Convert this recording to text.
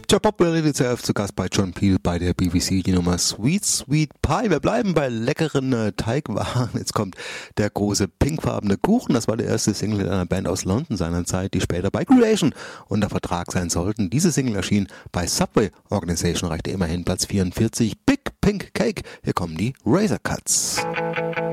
Tja, Pop Reality ZDF zu Gast bei John Peel bei der BBC, die Nummer Sweet Sweet Pie. Wir bleiben bei leckeren Teigwaren. Jetzt kommt der große pinkfarbene Kuchen. Das war der erste Single einer Band aus London seiner Zeit, die später bei Creation unter Vertrag sein sollten. Diese Single erschien bei Subway Organisation, reichte immerhin Platz 44. Big Pink Cake. Hier kommen die Razor Cuts.